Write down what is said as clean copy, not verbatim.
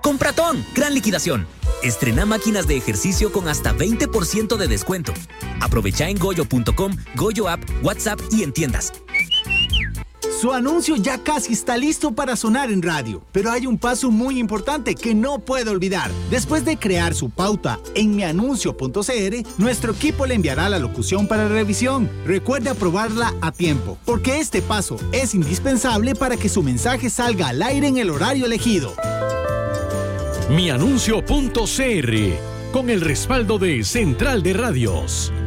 Compratón, gran liquidación. Estrena máquinas de ejercicio con hasta 20% de descuento. Aprovecha en goyo.com, Goyo App, WhatsApp y en tiendas. Su anuncio ya casi está listo para sonar en radio, pero hay un paso muy importante que no puede olvidar. Después de crear su pauta en mianuncio.cr, nuestro equipo le enviará la locución para revisión. Recuerde aprobarla a tiempo, porque este paso es indispensable para que su mensaje salga al aire en el horario elegido. Mianuncio.cr, con el respaldo de Central de Radios.